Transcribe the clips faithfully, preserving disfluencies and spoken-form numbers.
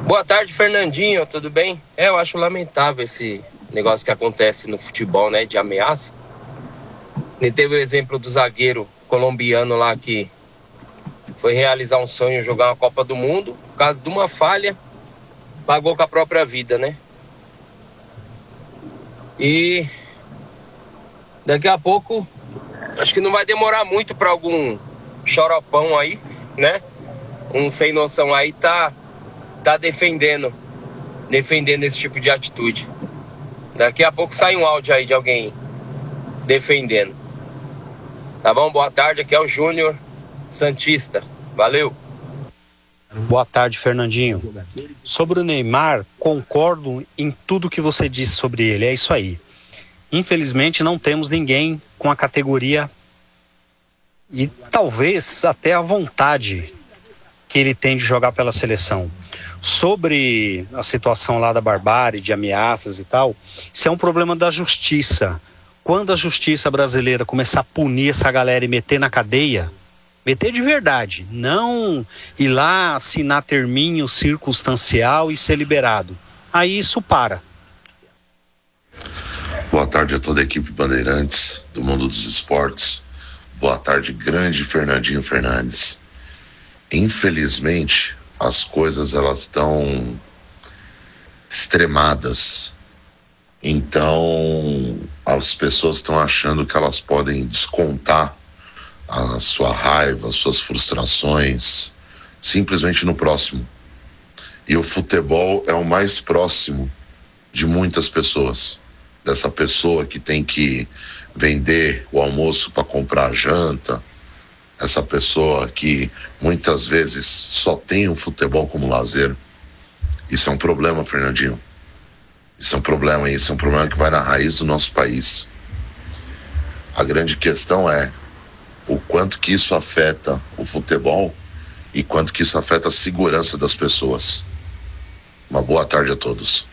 Boa tarde, Fernandinho, tudo bem? É, eu acho lamentável esse negócio que acontece no futebol, né, de ameaça. E teve o exemplo do zagueiro colombiano lá que foi realizar um sonho, jogar uma Copa do Mundo, por causa de uma falha, pagou com a própria vida, né? E daqui a pouco, acho que não vai demorar muito para algum choropão aí, né? Um sem noção aí tá, tá defendendo, defendendo esse tipo de atitude. Daqui a pouco sai um áudio aí de alguém defendendo. Tá bom? Boa tarde, aqui é o Júnior Santista. Valeu. Boa tarde, Fernandinho. Sobre o Neymar, concordo em tudo que você disse sobre ele, é isso aí. Infelizmente não temos ninguém com a categoria e talvez até a vontade que ele tem de jogar pela seleção. Sobre a situação lá da barbárie, de ameaças e tal, isso é um problema da justiça. Quando a justiça brasileira começar a punir essa galera e meter na cadeia, meter de verdade, não ir lá assinar terminho circunstancial e ser liberado. Aí isso para. Boa tarde a toda a equipe Bandeirantes do Mundo dos Esportes. Boa tarde, grande Fernandinho Fernandes. Infelizmente, as coisas elas estão extremadas. Então, as pessoas estão achando que elas podem descontar a sua raiva, as suas frustrações, simplesmente no próximo. E o futebol é o mais próximo de muitas pessoas. Dessa pessoa que tem que vender o almoço para comprar a janta, essa pessoa que muitas vezes só tem o futebol como lazer. Isso é um problema, Fernandinho. Isso é um problema, isso é um problema que vai na raiz do nosso país. A grande questão é o quanto que isso afeta o futebol e quanto que isso afeta a segurança das pessoas. Uma boa tarde a todos.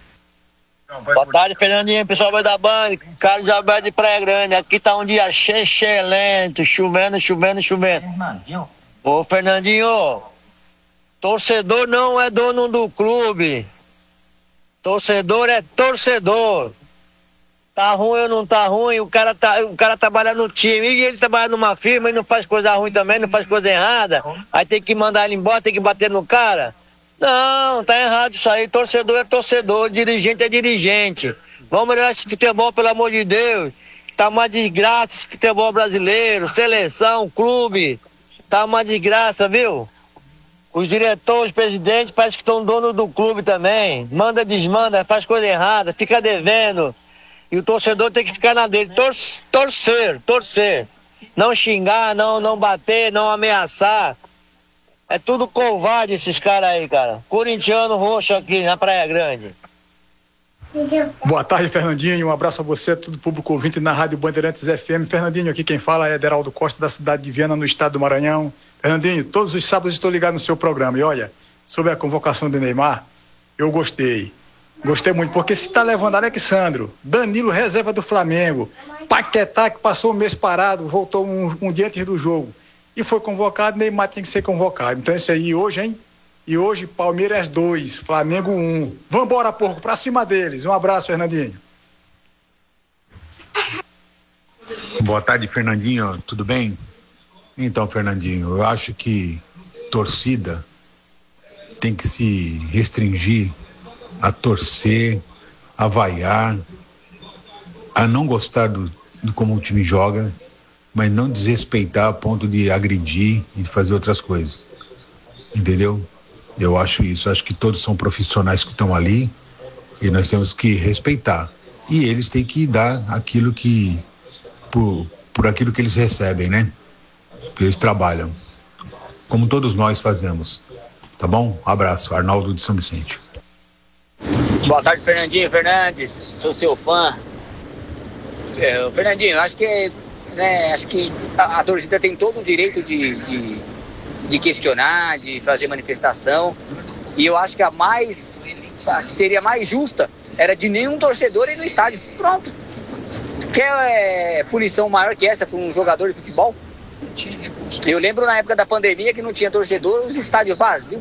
Boa tarde, Fernandinho, pessoal vai da Band, Carlos Alberto de Praia Grande. Aqui tá um dia excelente, chovendo, chovendo, chovendo. Ô, Fernandinho, torcedor não é dono do clube. Torcedor é torcedor. Tá ruim ou não tá ruim, o cara, tá, o cara trabalha no time, e ele trabalha numa firma e não faz coisa ruim também, não faz coisa errada, aí tem que mandar ele embora, tem que bater no cara. Não, tá errado isso aí, torcedor é torcedor, dirigente é dirigente. Vamos melhorar esse futebol, pelo amor de Deus. Tá uma desgraça esse futebol brasileiro, seleção, clube, tá uma desgraça, viu? Os diretores, os presidentes, parece que estão dono do clube também. Manda, desmanda, faz coisa errada, fica devendo. E o torcedor tem que ficar na dele. Tor- torcer, torcer. Não xingar, não, não bater, não ameaçar. É tudo covarde esses caras aí, cara. Corintiano roxo aqui na Praia Grande. Boa tarde, Fernandinho. Um abraço a você, todo o público ouvinte na Rádio Bandeirantes F M. Fernandinho, aqui quem fala é Ederaldo Costa, da cidade de Viana, no estado do Maranhão. Fernandinho, todos os sábados estou ligado no seu programa. E olha, sobre a convocação de Neymar, eu gostei. Gostei muito, porque se está levando Alexandro, Danilo, reserva do Flamengo, Paquetá, que passou um mês parado, voltou um, um dia antes do jogo, e foi convocado, Neymar tem que ser convocado. Então isso aí hoje, hein? E hoje, Palmeiras dois, Flamengo um. Vambora, porco, pra cima deles. Um abraço, Fernandinho. Boa tarde, Fernandinho. Tudo bem? Então, Fernandinho, eu acho que torcida tem que se restringir a torcer, a vaiar, a não gostar do, do como o time joga, mas não desrespeitar a ponto de agredir e de fazer outras coisas. Entendeu? Eu acho isso. Acho que todos são profissionais que estão ali e nós temos que respeitar. E eles têm que dar aquilo que, por, por aquilo que eles recebem, né? Que eles trabalham. Como todos nós fazemos. Tá bom? Um abraço. Arnaldo de São Vicente. Boa tarde, Fernandinho Fernandes, sou seu fã. É, Fernandinho, acho que, né, acho que a, a torcida tem todo o direito de, de, de questionar, de fazer manifestação, e eu acho que a mais, a que seria mais justa era de nenhum torcedor ir no estádio. Pronto. Quer é, punição maior que essa para um jogador de futebol? Eu lembro na época da pandemia que não tinha torcedor, os estádios vazios.